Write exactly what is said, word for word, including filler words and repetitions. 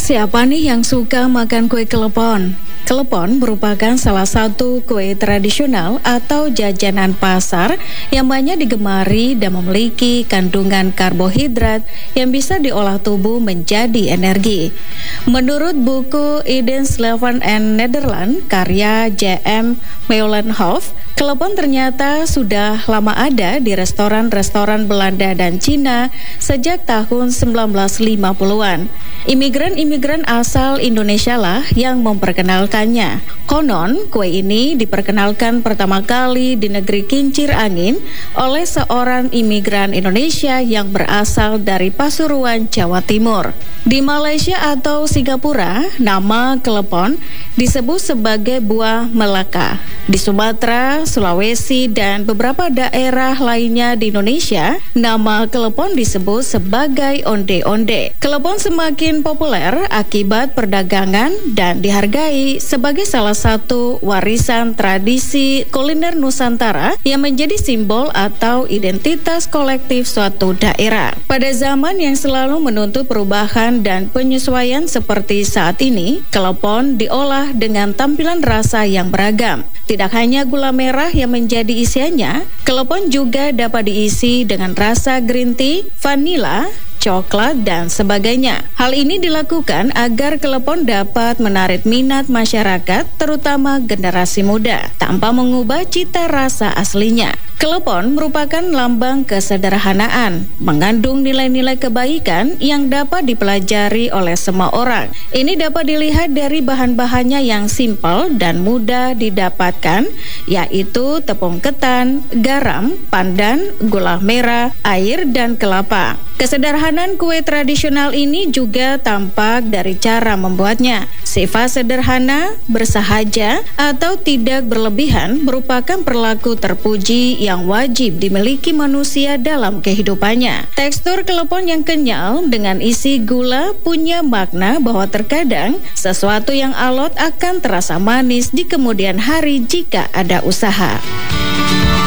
Siapa nih yang suka makan kue klepon? Klepon merupakan salah satu kue tradisional atau jajanan pasar yang banyak digemari dan memiliki kandungan karbohidrat yang bisa diolah tubuh menjadi energi. Menurut buku Eden Sleven and Netherlands karya J M Meulenhoff, klepon ternyata sudah lama ada di restoran-restoran Belanda dan Cina sejak tahun sembilan belas lima puluhan. Imigran-imigran asal Indonesia lah yang memperkenalkannya. Konon, kue ini diperkenalkan pertama kali di negeri kincir angin oleh seorang imigran Indonesia yang berasal dari Pasuruan, Jawa Timur. Di Malaysia atau Singapura, nama klepon disebut sebagai buah Melaka. Di Sumatera, Sulawesi, dan beberapa daerah lainnya di Indonesia, nama klepon disebut sebagai onde-onde. Klepon semakin populer akibat perdagangan dan dihargai sebagai salah satu warisan tradisi kuliner Nusantara yang menjadi simbol atau identitas kolektif suatu daerah. Pada zaman yang selalu menuntut perubahan dan penyesuaian seperti saat ini, klepon diolah dengan tampilan rasa yang beragam. Tidak hanya gula merah yang menjadi isiannya, klepon juga dapat diisi dengan rasa green tea, vanila, coklat, dan sebagainya. Hal ini dilakukan agar klepon dapat menarik minat masyarakat, terutama generasi muda, tanpa mengubah cita rasa aslinya. Klepon merupakan lambang kesederhanaan, mengandung nilai-nilai kebaikan yang dapat dipelajari oleh semua orang. Ini dapat dilihat dari bahan-bahannya yang simpel dan mudah didapatkan, yaitu tepung ketan, garam, pandan, gula merah, air, dan kelapa. Kesederhanaan kue tradisional ini juga tampak dari cara membuatnya. Sifat sederhana, bersahaja, atau tidak berlebihan merupakan perilaku terpuji yang wajib dimiliki manusia dalam kehidupannya. Tekstur klepon yang kenyal dengan isi gula punya makna bahwa terkadang sesuatu yang alot akan terasa manis di kemudian hari jika ada usaha.